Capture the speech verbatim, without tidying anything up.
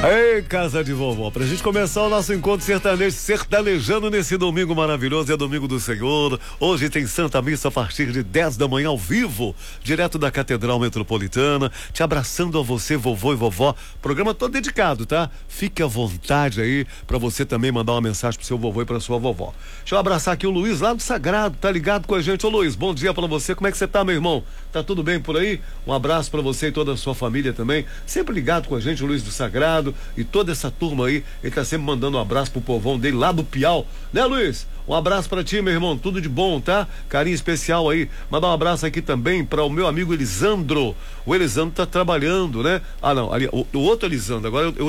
Ei, casa de vovó, pra gente começar o nosso encontro sertanejo, sertanejando nesse domingo maravilhoso, é domingo do Senhor. Hoje tem Santa Missa a partir de dez da manhã ao vivo, direto da Catedral Metropolitana, te abraçando a você, vovô e vovó, programa todo dedicado, tá? Fique à vontade aí pra você também mandar uma mensagem pro seu vovô e pra sua vovó. Deixa eu abraçar aqui o Luiz lá do Sagrado, tá ligado com a gente. Ô Luiz, bom dia pra você, como é que você tá, meu irmão? Tá tudo bem por aí? Um abraço pra você e toda a sua família também, sempre ligado com a gente, o Luiz do Sagrado e toda essa turma aí, ele tá sempre mandando um abraço pro povão dele lá do Piau, né, Luiz? Um abraço pra ti, meu irmão, tudo de bom, tá? Carinho especial aí, mandar um abraço aqui também para o meu amigo Elisandro. O Elisandro tá trabalhando, né? Ah não, ali, o, o outro Elisandro, agora eu, eu